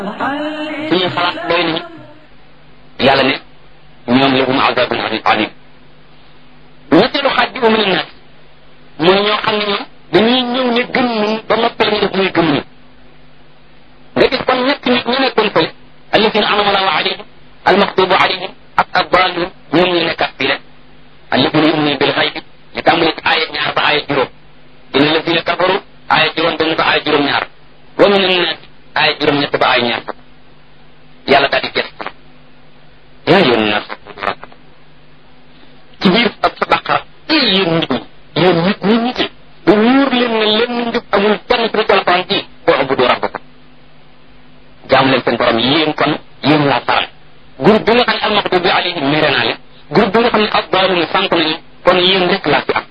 suñuy xalaat doy nañu yàlla ne ñoom lahum azabun alim ñetteelu xaaj bi min annaas mooy ñoo xam ne ñoom dañuy ñëw ne gëm nañu ba noppal ñu def muy gëm nañu nga gis kon ñett nit ñu nekkoon fële alladina anama allahu alayhim almaxtubu alayhim ak addalun ñoom ñu nekkaat fii rek alladina yuminuna bil xaybi ñu tàmbali ci aaya ñaar ba aaya juróom dina alladina kafaru aaya juróom benn ba aaya juróom ñaar wa min annaas aaya juróom ñett ba aaya ñaar yàlla daal di gëstu yaa yoon naas ci biir ak sa baqara yéen nit ñi yéen nit ñi nit bu wóor leen ne lenn njub amul kenn ci alquran ji boo abudu rabbakum jaam leen seen borom yéen kon yéen laa faral groupe bi nga xam ne almaxdubi alayhim mere naa leen groupe bi nga xam ne addaaluna sànq nañu kon yéen rek laa fi am